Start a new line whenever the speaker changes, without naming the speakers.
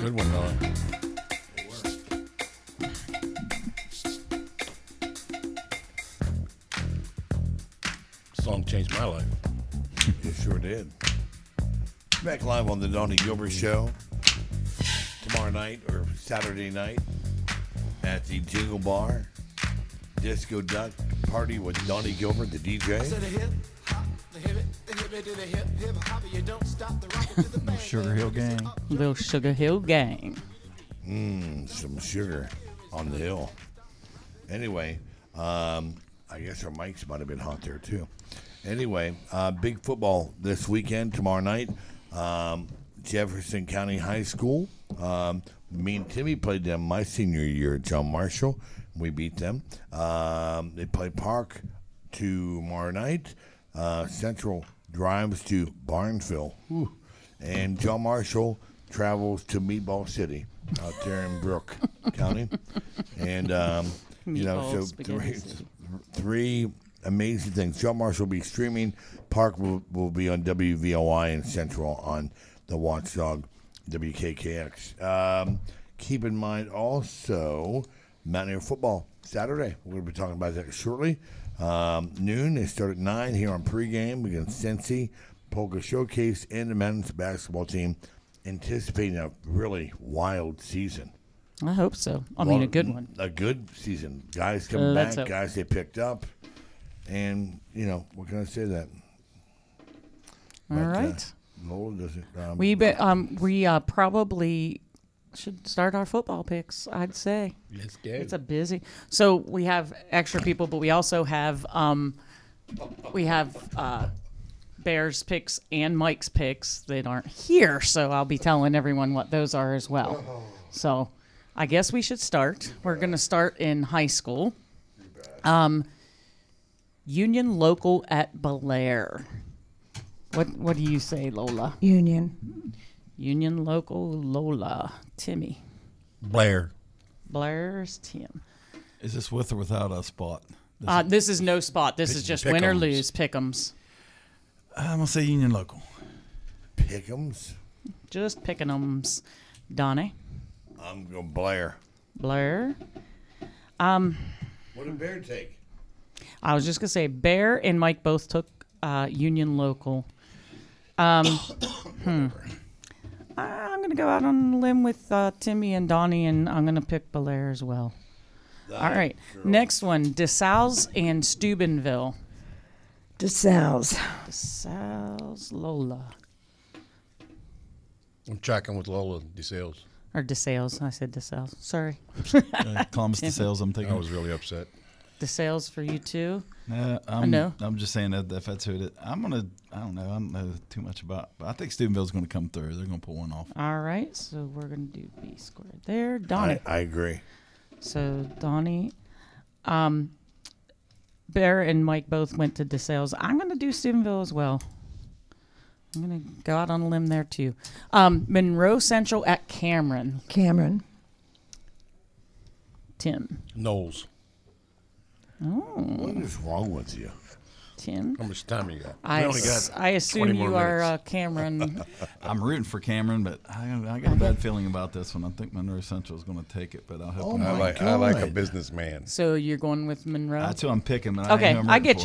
Good one, Don. Song changed my life.
It sure did. Back live on the Donnie Gilbert Show tomorrow night or Saturday night at the Jingle Bar Disco Duck Party with Donnie Gilbert, the DJ.
Little Sugar Hill Gang.
Little Sugar Hill Gang.
Some sugar on the hill. Anyway, I guess our mics might have been hot there too. Anyway, big football this weekend, tomorrow night. Jefferson County High School. Me and Timmy played them my senior year at John Marshall. We beat them. They play Park tomorrow night. Central drives to Barnesville. And John Marshall travels to Meatball City out there in Brooke County. And, so three amazing things. John Marshall will be streaming. Park will be on WVOI and Central on the Watchdog WKKX. Keep in mind also Mountaineer football Saturday. We're going to be talking about that shortly. Noon. They start at 9 here on pregame against Cincy. Polka Showcase and the men's basketball team anticipating a really wild season.
I hope so. I mean, a good one.
A good season. Guys coming back,
hope.
guys they picked up. And, what can I say that?
All right.
Lola doesn't.
We probably should start our football picks, I'd say.
Let's go.
It's a busy. So we have extra people, but we also have Bears picks and Mike's picks that aren't here. So I'll be telling everyone what those are as well. So I guess we should start. We're going to start in high school. Union Local at Belair. What do you say, Lola?
Union.
Union Local, Lola. Timmy.
Blair.
Blair's Tim.
Is this with or without a spot?
This is no spot. This is just win or lose. Pick'ems.
I'm going to say Union Local.
Pick'ems.
Just pick'ems. Donnie.
I'm going Blair.
Blair.
What did Bear take?
I was just going to say Bear and Mike both took Union Local. I'm going to go out on a limb with Timmy and Donnie, and I'm going to pick Belair as well. All right. Next one, DeSales and Steubenville.
DeSales.
DeSales, Lola.
I'm tracking with Lola DeSales.
Or DeSales. I said DeSales. Sorry.
Columbus DeSales, I'm taking.
I was really upset.
DeSales for you too?
I'm just saying that if that's who it is. I don't know too much about, but I think Steubenville's going to come through. They're going to pull one off.
All right, so we're going to do B squared there. Donnie.
I agree.
So Donnie, Bear and Mike both went to DeSales. I'm going to do Steubenville as well. I'm going to go out on a limb there too. Monroe Central at Cameron.
Cameron.
Tim.
Knowles.
Oh.
What is wrong with you?
Tim.
How much time you got?
I assume
20 more
you are
minutes.
Cameron.
I'm rooting for Cameron, but I got a bad feeling about this one. I think Monroe Central is going to take it, but I'll help
Oh
them
my
out.
God.
I like a businessman.
So you're going with Monroe?
That's who I'm picking. But
Okay,
I, know who I'm
I
rooting
get
for.